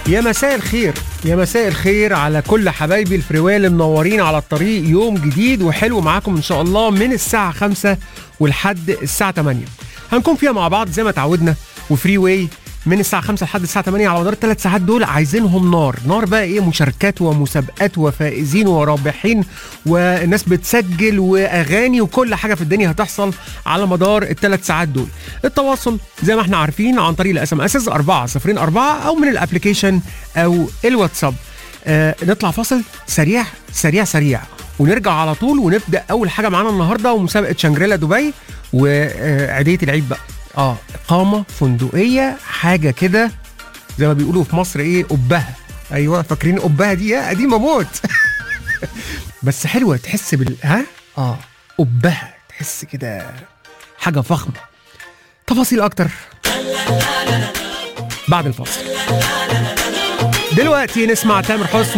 يا مساء الخير، يا مساء الخير على كل حبايبي الفريوال اللي منورين على الطريق. يوم جديد وحلو معاكم ان شاء الله من الساعة 5 ولحد الساعة 8 هنكون فيها مع بعض زي ما تعودنا. وفري واي من الساعة 5 لحد الساعة 8 على مدار الثلاث ساعات دول عايزينهم نار نار بقى. ايه؟ مشاركات ومسابقات وفائزين ورابحين والناس بتسجل واغاني وكل حاجة في الدنيا هتحصل على مدار الثلاث ساعات دول. التواصل زي ما احنا عارفين عن طريق الاس ام اس 4004 او من الابليكيشن او الواتساب. نطلع فاصل سريع سريع سريع ونرجع على طول ونبدأ أول حاجة معانا النهاردة ومسابقة شانجريلا دبي وعيدية العيد بقى. إقامة فندقية حاجة كده زي ما بيقولوا في مصر إيه، أبها. أيوة فاكرين أبها دي؟ قديمة موت. بس حلوة تحس أبها تحس كده حاجة فخمة. تفاصيل أكتر بعد الفاصل. دلوقتي نسمع تامر حسني